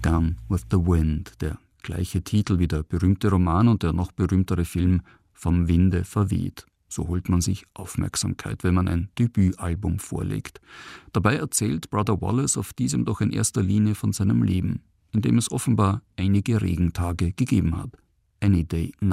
Gone with the Wind, der gleiche Titel wie der berühmte Roman und der noch berühmtere Film Vom Winde verweht. So holt man sich Aufmerksamkeit, wenn man ein Debütalbum vorlegt. Dabei erzählt Brother Wallace auf diesem doch in erster Linie von seinem Leben, in dem es offenbar einige Regentage gegeben hat. Any Day